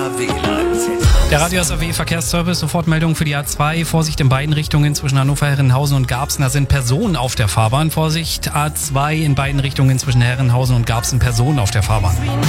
Der Radio SAW Verkehrsservice, Sofortmeldung für die A2. Vorsicht in beiden Richtungen zwischen Hannover, Herrenhausen und Garbsen. Da sind Personen auf der Fahrbahn. Vorsicht, A2 in beiden Richtungen zwischen Herrenhausen und Garbsen. Personen auf der Fahrbahn.